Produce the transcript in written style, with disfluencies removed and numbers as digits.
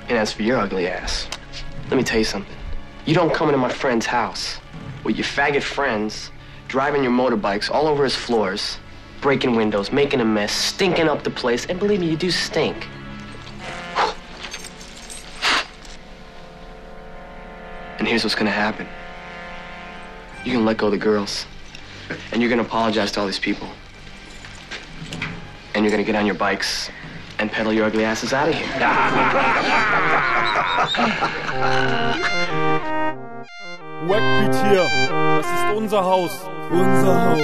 And as for your ugly ass, let me tell you something. You don't come into my friend's house with your faggot friends, driving your motorbikes all over his floors, breaking windows, making a mess, stinking up the place, and believe me, you do stink. And here's what's gonna happen. You're gonna let go of the girls, and you're gonna apologize to all these people. And you're gonna get on your bikes and pedal your ugly asses out of here. Wackbeat hier, das ist unser Haus. Unser Haus.